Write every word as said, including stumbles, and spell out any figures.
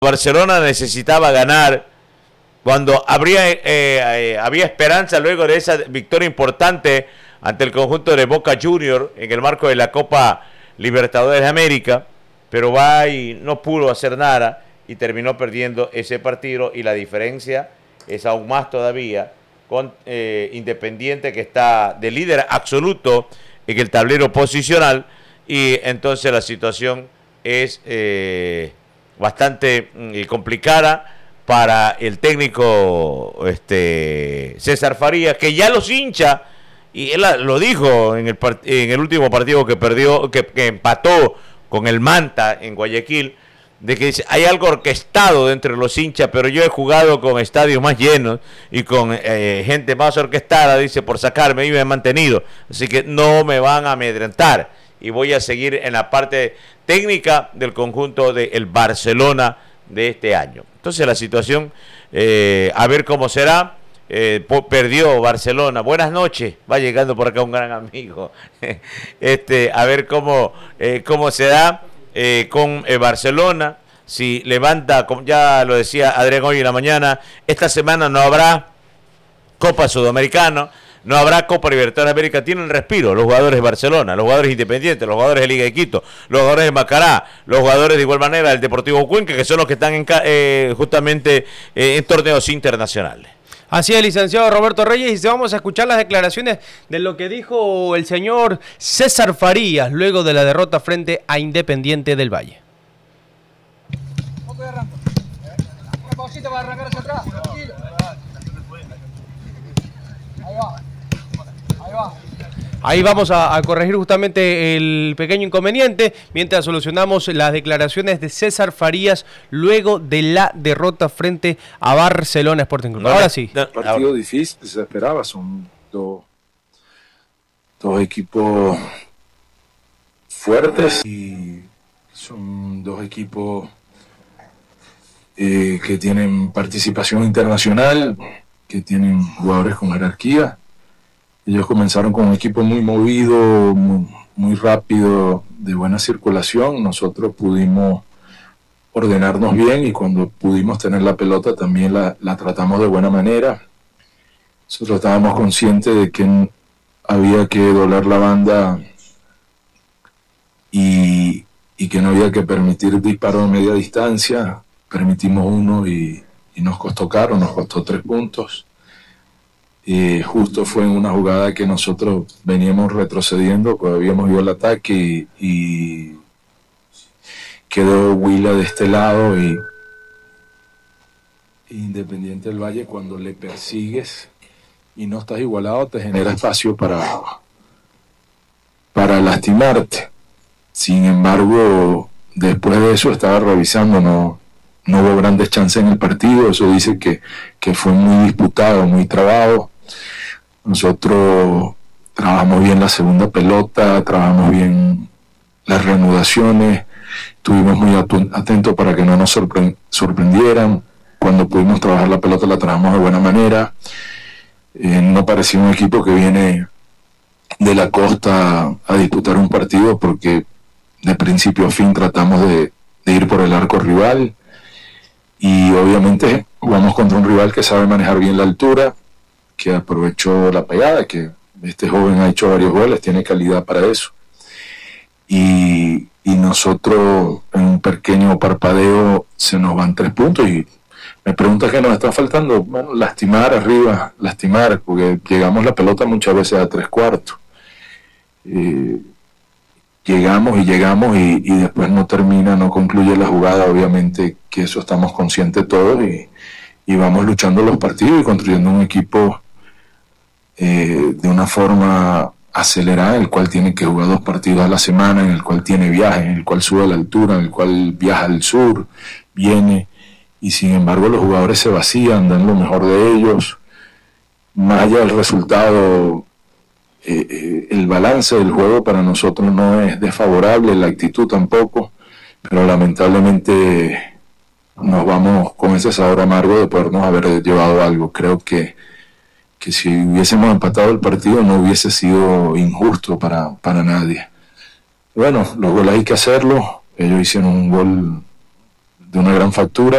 Barcelona necesitaba ganar, cuando habría, eh, eh, había esperanza luego de esa victoria importante ante el conjunto de Boca Juniors en el marco de la Copa Libertadores de América, pero va y no pudo hacer nada y terminó perdiendo ese partido, y la diferencia es aún más todavía con eh, Independiente, que está de líder absoluto en el tablero posicional, y entonces la situación es eh, bastante eh, complicada para el técnico este César Farías, que ya los hincha, y él lo dijo en el, en el último partido que perdió, que, que empató con el Manta en Guayaquil, de que dice, hay algo orquestado entre los hinchas, pero yo he jugado con estadios más llenos y con eh, gente más orquestada, dice, por sacarme, y me he mantenido, así que no me van a amedrentar, y voy a seguir en la parte técnica del conjunto del Barcelona de este año. Entonces la situación, eh, a ver cómo será. Eh, perdió Barcelona. Buenas noches, va llegando por acá un gran amigo. este, a ver cómo, eh, cómo se da eh, con eh, Barcelona, si levanta, como ya lo decía Adrián hoy en la mañana, esta semana no habrá Copa Sudamericana, no habrá Copa Libertadores de América. Tienen respiro los jugadores de Barcelona, los jugadores Independientes, los jugadores de Liga de Quito, los jugadores de Macará, los jugadores de igual manera del Deportivo Cuenca, que son los que están en, eh, justamente eh, en torneos internacionales. Así es, licenciado Roberto Reyes, y vamos a escuchar las declaraciones de lo que dijo el señor César Farías luego de la derrota frente a Independiente del Valle. Ok, arranco. Una pausita para arrancar hacia atrás, tranquilo. Ahí va, ahí va. Ahí vamos a, a corregir justamente el pequeño inconveniente mientras solucionamos las declaraciones de César Farías luego de la derrota frente a Barcelona Sporting Club. Ahora sí. Un partido difícil, se esperaba, son dos, dos equipos fuertes y son dos equipos eh, que tienen participación internacional, que tienen jugadores con jerarquía. Ellos comenzaron con un equipo muy movido, muy, muy rápido, de buena circulación. Nosotros pudimos ordenarnos bien y cuando pudimos tener la pelota también la, la tratamos de buena manera. Nosotros estábamos conscientes de que había que doblar la banda y, y que no había que permitir disparos de media distancia. Permitimos uno y, y nos costó caro, nos costó tres puntos. Eh, justo fue en una jugada que nosotros veníamos retrocediendo, pues habíamos ido al ataque y, y quedó Huila de este lado y Independiente del Valle, cuando le persigues y no estás igualado, te genera espacio para, para lastimarte. Sin embargo, después de eso estaba revisando, no, no hubo grandes chances en el partido. Eso dice que, que fue muy disputado, muy trabado. Nosotros trabajamos bien la segunda pelota, trabajamos bien las reanudaciones, estuvimos muy atentos para que no nos sorpre- sorprendieran. Cuando pudimos trabajar la pelota la trabajamos de buena manera. Eh, no parecía un equipo que viene de la costa a disputar un partido, porque de principio a fin tratamos de, de ir por el arco rival y obviamente jugamos contra un rival que sabe manejar bien la altura, que aprovechó la pegada, que este joven ha hecho varios goles, tiene calidad para eso. Y, y nosotros en un pequeño parpadeo se nos van tres puntos y me pregunta qué nos está faltando. Bueno, lastimar arriba, lastimar, porque llegamos la pelota muchas veces a tres cuartos. Eh, llegamos y llegamos y, y después no termina, no concluye la jugada. Obviamente que eso estamos conscientes todos y, y vamos luchando los partidos y construyendo un equipo Eh, de una forma acelerada, en el cual tiene que jugar dos partidos a la semana, en el cual tiene viajes, en el cual sube a la altura, en el cual viaja al sur, viene, y sin embargo los jugadores se vacían, dan lo mejor de ellos. Más allá del resultado, eh, eh, el balance del juego para nosotros no es desfavorable, la actitud tampoco, pero lamentablemente nos vamos con ese sabor amargo de podernos haber llevado algo. Creo que que si hubiésemos empatado el partido no hubiese sido injusto para, para nadie. Bueno, los goles hay que hacerlos. Ellos hicieron un gol de una gran factura.